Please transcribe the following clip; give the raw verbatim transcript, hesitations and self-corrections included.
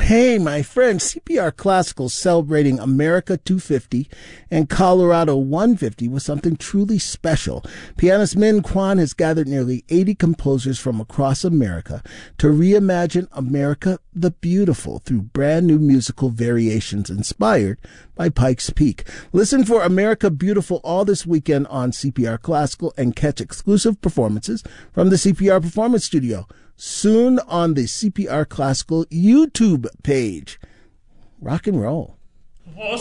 Hey, my friends, C P R Classical celebrating America two fifty and Colorado one fifty with something truly special. Pianist Min Kwan has gathered nearly eighty composers from across America to reimagine America the Beautiful through brand new musical variations inspired by Pikes Peak. Listen for America Beautiful all this weekend on C P R Classical and catch exclusive performances from the C P R Performance Studio soon on the C P R Classical YouTube page. Rock and roll.